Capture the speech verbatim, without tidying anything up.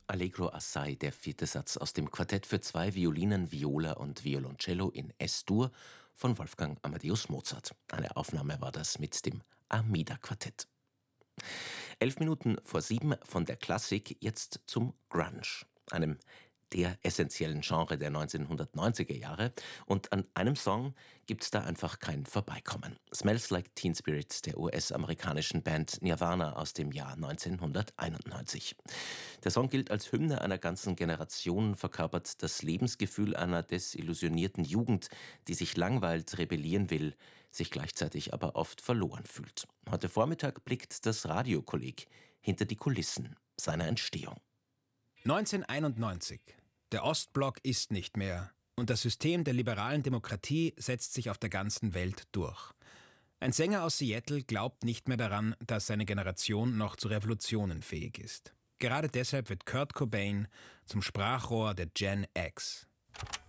Allegro assai, der vierte Satz aus dem Quartett für zwei Violinen, Viola und Violoncello in S-Dur von Wolfgang Amadeus Mozart. Eine Aufnahme war das mit dem Armida-Quartett. Elf Minuten vor sieben von der Klassik jetzt zum Grunge, einem der essentiellen Genre der neunzehnhundertneunziger Jahre. Und an einem Song gibt's da einfach kein Vorbeikommen. Smells Like Teen Spirit der U S-amerikanischen Band Nirvana aus dem Jahr neunzehnhunderteinundneunzig. Der Song gilt als Hymne einer ganzen Generation, verkörpert das Lebensgefühl einer desillusionierten Jugend, die sich langweilt, rebellieren will, sich gleichzeitig aber oft verloren fühlt. Heute Vormittag blickt das Radiokolleg hinter die Kulissen seiner Entstehung. neunzehnhunderteinundneunzig. Der Ostblock ist nicht mehr und das System der liberalen Demokratie setzt sich auf der ganzen Welt durch. Ein Sänger aus Seattle glaubt nicht mehr daran, dass seine Generation noch zu Revolutionen fähig ist. Gerade deshalb wird Kurt Cobain zum Sprachrohr der Gen X.